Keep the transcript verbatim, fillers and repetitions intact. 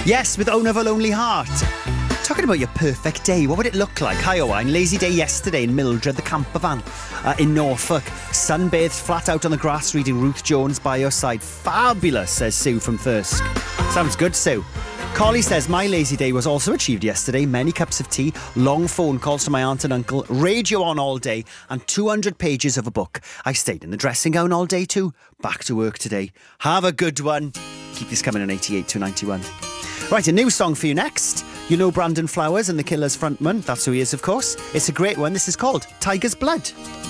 Yes, with Owner of a Lonely Heart. Talking about your perfect day, what would it look like? Hi Owain, lazy day yesterday in Mildred, the camper van uh, in Norfolk. Sunbathed flat out on the grass reading Ruth Jones by your side. Fabulous, says Sue from Thirsk. Sounds good, Sue. Collie says, my lazy day was also achieved yesterday. Many cups of tea, long phone calls to my aunt and uncle, radio on all day, and two hundred pages of a book. I stayed in the dressing gown all day too. Back to work today. Have a good one. Keep this coming on eighty-eight to ninety-one. Right, a new song for you next. You know Brandon Flowers and the Killers frontman. That's who he is, of course. It's a great one. This is called Tiger's Blood.